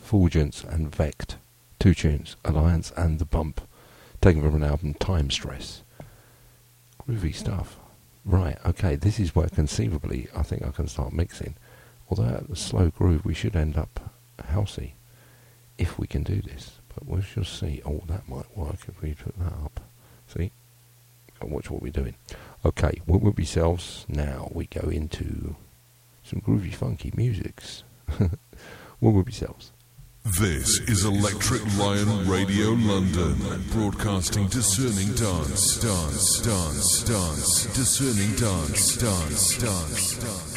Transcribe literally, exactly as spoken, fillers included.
Fulgence and Vect. Two tunes, Alliance and The Bump, taken from an album, Time Stress. Groovy stuff. Right, okay, this is where conceivably I think I can start mixing. Although at the slow groove we should end up housey, if we can do this. But we shall see. Oh, that might work if we put that up. See? Watch what we're doing. Okay, what would be selves? Now we go into some groovy funky musics. What would be selves? This is Electric Lion Radio London, broadcasting discerning dance, dance, dance, dance, discerning dance, dance, dance, dance.